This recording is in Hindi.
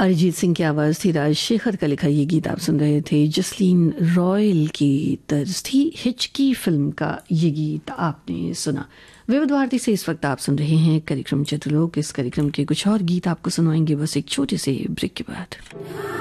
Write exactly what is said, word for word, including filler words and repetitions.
अरिजीत सिंह की आवाज़ थी, राज शेखर का लिखा ये गीत आप सुन रहे थे। जसलीन रॉयल की तर्ज थी, हिचकी फिल्म का ये गीत आपने सुना। विविध भारती से इस वक्त आप सुन रहे हैं कार्यक्रम चित्रलोक। इस कार्यक्रम के कुछ और गीत आपको सुनाएंगे बस एक छोटे से ब्रेक के बाद।